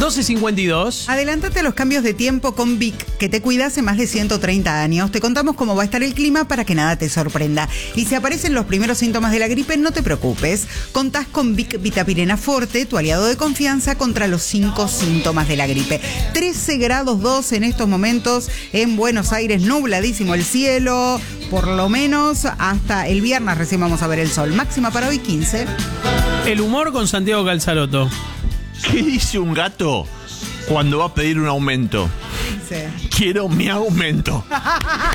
12:52. Adelántate a los cambios de tiempo con Vic, que te cuida hace más de 130 años. Te contamos cómo va a estar el clima para que nada te sorprenda. Y si aparecen los primeros síntomas de la gripe, no te preocupes. Contás con Vic Vitapirena Forte, tu aliado de confianza contra los 5 síntomas de la gripe. 13 grados 2 en estos momentos en Buenos Aires, nubladísimo el cielo. Por lo menos hasta el viernes recién vamos a ver el sol. Máxima para hoy 15. El humor con Santiago Calzaroto. ¿Qué dice un gato cuando va a pedir un aumento? Sí. Quiero mi aumento.